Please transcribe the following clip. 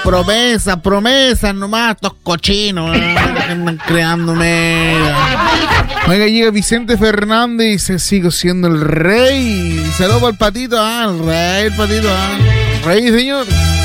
Promesas nomás, estos cochinos que andan creándome. Oiga, llega Vicente Fernández y dice, sigo siendo el rey. Saludos para el patito, el rey, el patito, rey, señor.